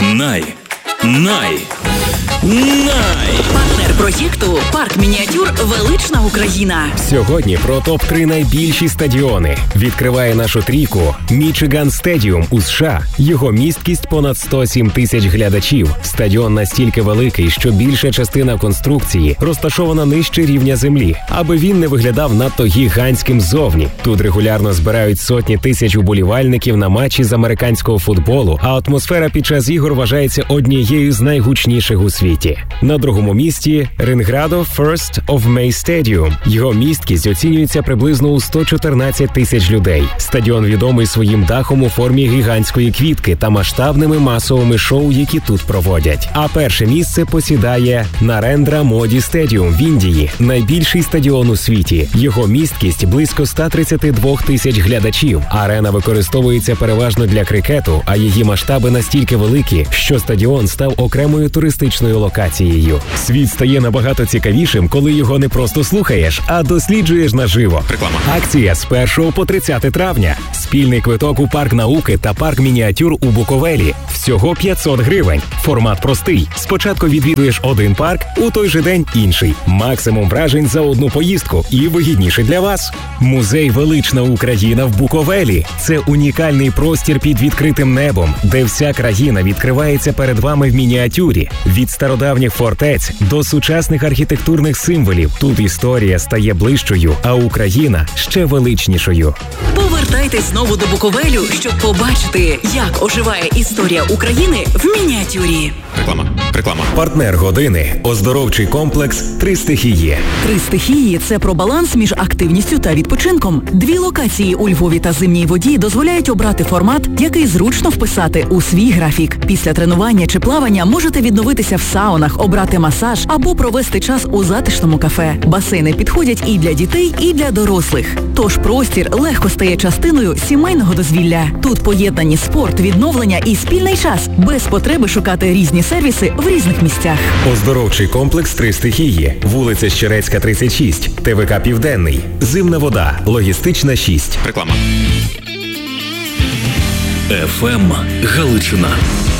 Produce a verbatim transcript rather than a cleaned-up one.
Най. Най. Най. Партнер проєкту «Парк мініатюр. Велична Україна». Сьогодні про топ три найбільші стадіони. Відкриває нашу трійку Мічиган Стедіум у США. Його місткість понад сто сім тисяч глядачів. Стадіон настільки великий, що більша частина конструкції розташована нижче рівня землі, аби він не виглядав надто гігантським ззовні. Тут регулярно збирають сотні тисяч уболівальників на матчі з американського футболу, а атмосфера під час ігор вважається однією з найгучніших у світі. На другому місці Ринградо First of May Stadium. Його місткість оцінюється приблизно у сто чотирнадцять тисяч людей. Стадіон відомий своїм дахом у формі гігантської квітки та масштабними масовими шоу, які тут проводять. А перше місце посідає Нарендра Моді Стедіум в Індії, найбільший стадіон у світі. Його місткість близько сто тридцять два тисяч глядачів. Арена використовується переважно для крикету, а її масштаби настільки великі, що стадіон став окремою туристичною локацією. Світ стає набагато цікавішим, коли його не просто слухаєш, а досліджуєш наживо. Реклама. Акція з першого по тридцяте травня. Спільний квиток у парк науки та парк мініатюр у Буковелі. Всього п'ятсот гривень. Формат простий. Спочатку відвідуєш один парк, у той же день інший. Максимум вражень за одну поїздку і вигідніше для вас. Музей «Велична Україна» в Буковелі. Це унікальний простір під відкритим небом, де вся країна відкривається перед вами в мініатюрі. Від стародавніх фортець до сучасних архітектурних символів. Тут історія стає ближчою, а Україна ще величнішою. Повертайтесь знову до Буковелю, щоб побачити, як оживає історія України в мініатюрі. Реклама. Реклама. Партнер години – оздоровчий комплекс «Три стихії». Три стихії – це про баланс між активністю та відпочинком. Дві локації у Львові та Зимній воді дозволяють обрати формат, який зручно вписати у свій графік. Після тренування чи плавання можете відновитися в саунах, обрати масаж або провести час у затишному кафе. Басейни підходять і для дітей, і для дорослих. Тож простір легко стає частиною сімейного дозвілля. Тут поєднані спорт, відновлення і спільний час, без потреби шукати різні сервіси в різних місцях. Оздоровчий комплекс «Три стихії». Вулиця Щерецька, тридцять шість. ТВК «Південний». Зимна вода. Логістична, шість. Реклама. еф ем Галичина.